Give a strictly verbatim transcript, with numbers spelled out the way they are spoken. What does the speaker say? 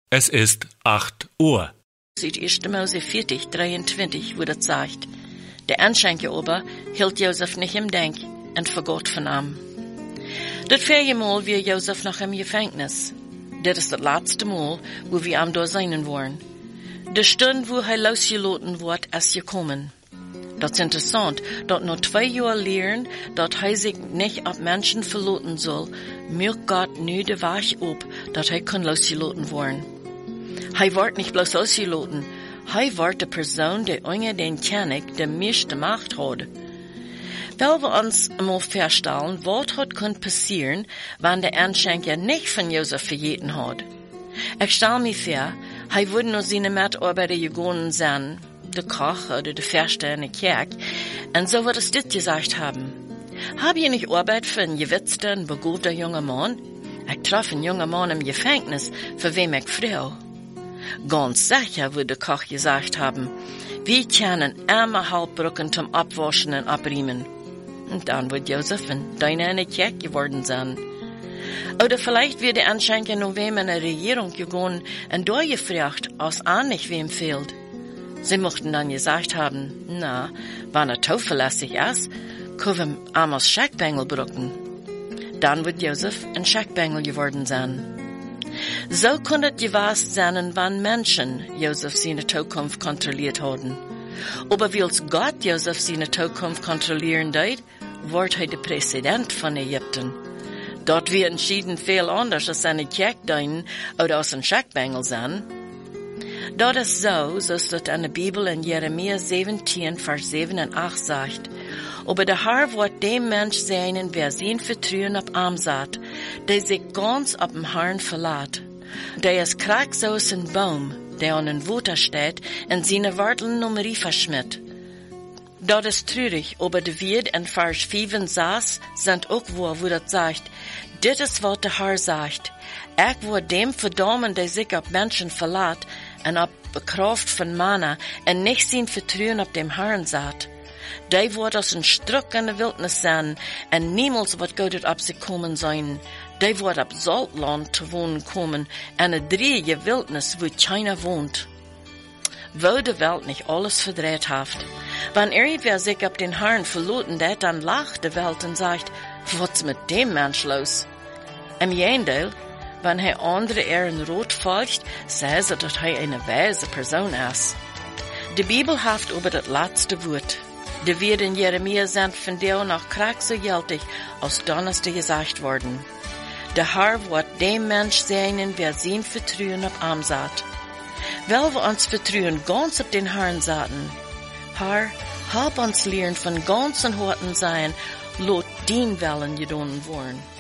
Es ist acht Uhr. Sieht erst Mose vierzig, dreiundzwanzig, wo das sagt. Der Anschenke aber hielt Josef nicht im Denk und vergot von ihm. Das vierte Mal war Josef noch im Gefängnis. Das ist das letzte Mal, wo wir am da sein wollen. Die Stunde, wo er losgelassen wird, ist gekommen. Das ist interessant, dass noch zwei Jahre lehren, dass er sich nicht ab Menschen verlassen soll, mir Gott nu de Weg ab, dass er kann losgelassen werden. Er wird nicht bloß ausgelassen, er wird die Person, die ohne den König die meiste Macht hat. Weil wir uns einmal feststellen, was hat können passieren, wenn der Anschenker nicht von Josef verjeten hat. Ich stelle mir vor, er würde nur seine Mitarbeiter gegangen sein, der Koch oder der Förster in der Kirche, und so wird es dit gesagt haben. Hab ihr nicht Arbeit für einen gewitzten, begabten jungen Mann? Ich traf einen jungen Mann im Gefängnis, für wem ich Frau. Ganz sicher würde der Koch gesagt haben, wir können immer Halbbrücken zum Abwaschen und Abriemen. Und dann wird Josef in deine eine Kirche geworden sein. Oder vielleicht wird der Anschenker noch wem in der Regierung gegangen und durchgefragt, als auch nicht wem fehlt. Sie mochten dann gesagt haben, na, wenn er zuverlässig ist, können wir Amos Scheckbengel brücken. Dann wird Josef ein Scheckbengel geworden sein. So konnte es gewesen sein, wenn Menschen Josef seine Zukunft kontrolliert haben. Aber weil Gott Josef seine Zukunft kontrollieren deed, wird er der Präsident von Ägypten. Dort wird entschieden viel anders als eine Kirche oder als ein Scheckbengel sein. Das ist so, so es in der Bibel in Jeremia siebzehn, Vers sieben und acht sagt. Aber der Herr wird dem Mensch sein, wer sein Vertrauen auf ihm sagt, der sich ganz auf den Herrn verlässt. Der ist krank so als ein Baum, der an den Wutter steht und seine Wurzeln Nummerie verschmiert. Das ist traurig, aber der Wied in Vers fünfundsechzig sind auch wo, wo das sagt, dit ist, was der Herr sagt. Ich will dem verdammen, der sich auf Menschen verlässt, und auf die Kraft von Mana, und nicht sein Vertrauen auf dem Herrn sagt. Der wird aus ein Struck in der Wildnis sein, und niemals wird Gott auf sie kommen sein. Der wird ab Saltland zu wohnen kommen, eine dreige Wildnis, wo keiner wohnt. Wo die Welt nicht alles verdreht hat. Wenn irgendwer sich auf den Herrn verloren hat, dann lacht die Welt und sagt, was mit dem Mensch los? Im Gegenteil, wenn er andere Ehren rot folgt, sagt sie, dass er eine weise Person ist. Die Bibel haft über das letzte Wort. Die wird in Jeremia sind von der noch krank so gültig, als Donnerstag gesagt worden. Der Herr wird dem Mensch sein, wer sein Vertrauen auf ihm sagt. Weil wir uns Vertrauen ganz auf den Herrn sagen. Herr, hab uns lernen von ganzen Horten sein, lot dien Wellen gedonnen worden.